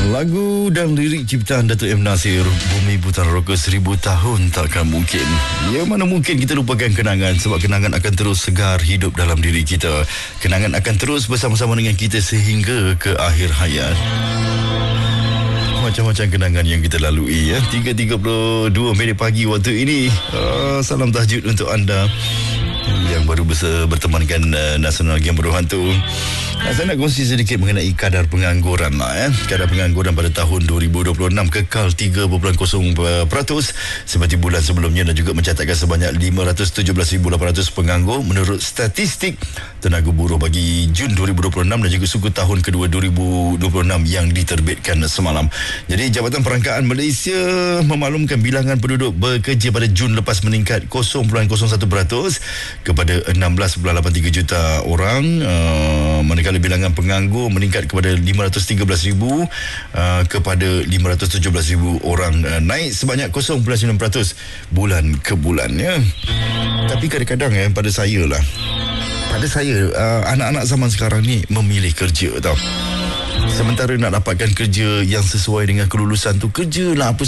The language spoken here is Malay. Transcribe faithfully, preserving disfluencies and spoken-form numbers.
Lagu dan lirik ciptaan Datuk M. Nasir, Bumi Butan Roka Seribu Tahun Takkan Mungkin. Ya, mana mungkin kita lupakan kenangan, sebab kenangan akan terus segar hidup dalam diri kita. Kenangan akan terus bersama-sama dengan kita sehingga ke akhir hayat. Macam-macam kenangan yang kita lalui ya. tiga tiga puluh dua minit pagi waktu ini. uh, Salam tahajud untuk anda yang baru berse- bertemankan uh, Nasional Game Bodoh Hantu. uh, Saya nak kongsi sedikit mengenai kadar pengangguran lah, ya. Kadar pengangguran pada tahun dua ribu dua puluh enam kekal tiga perpuluhan kosong peratus seperti bulan sebelumnya, dan juga mencatatkan sebanyak lima ratus tujuh belas ribu lapan ratus penganggur menurut statistik tenaga buruh bagi Jun dua ribu dua puluh enam dan juga suku tahun kedua dua ribu dua puluh enam yang diterbitkan semalam. Jadi Jabatan Perangkaan Malaysia memaklumkan bilangan penduduk bekerja pada Jun lepas meningkat kosong perpuluhan kosong satu peratus kepada enam belas perpuluhan lapan tiga juta orang, uh, manakala bilangan penganggur meningkat kepada lima ratus tiga belas ribu uh, kepada lima ratus tujuh belas ribu orang, uh, naik sebanyak kosong perpuluhan sembilan peratus bulan ke bulan ya. Tapi kadang-kadang ya, pada saya lah pada saya uh, anak-anak zaman sekarang ni memilih kerja tau. Sementara nak dapatkan kerja yang sesuai dengan kelulusan tu, kerja lah apa